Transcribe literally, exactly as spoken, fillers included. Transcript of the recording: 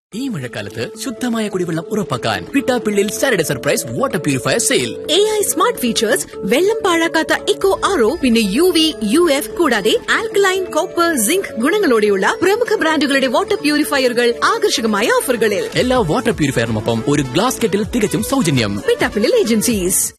ഈ മഴക്കാലത്ത് ശുദ്ധമായ കുടിവെള്ളം ഉറപ്പാക്കാൻ Pittappillil Saturday surprise water purifier sale. A I smart features, വെള്ളം പാഴാക്കാത്ത ഇക്കോ ആർ ഒ, പിന്നെ യു വി യു എഫ് കൂടാതെ ആൽക്കലൈൻ, കോപ്പർ, സിങ്ക് ഗുണങ്ങളോടെയുള്ള പ്രമുഖ ബ്രാൻഡുകളുടെ വാട്ടർ പ്യൂരിഫയറുകൾ ആകർഷകമായ ഓഫറുകളിൽ. എല്ലാ വാട്ടർ പ്യൂരിഫയറിനൊപ്പം ഒരു ഗ്ലാസ് കെറ്റിൽ തികച്ചും സൗജന്യം. പിട്ടാപ്പിള്ളിൽ ഏജൻസീസ്.